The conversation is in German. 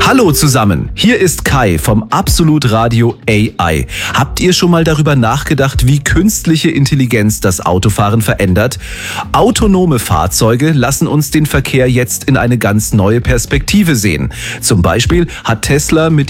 Hallo zusammen, hier ist Kai vom Absolut Radio AI. Habt ihr schon mal darüber nachgedacht, wie künstliche Intelligenz das Autofahren verändert? Autonome Fahrzeuge lassen uns den Verkehr jetzt in eine ganz neue Perspektive sehen. Zum Beispiel hat Tesla mit